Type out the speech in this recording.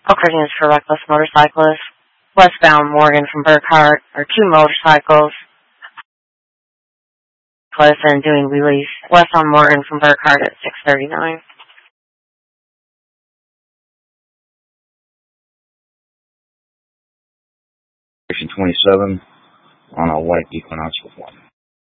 Occurrence for reckless motorcyclists. Westbound Morgan from Burkhart are two motorcycles and doing wheelies west on Morgan from Burkhart at 6:39. Section 27 on a white Equinox with one.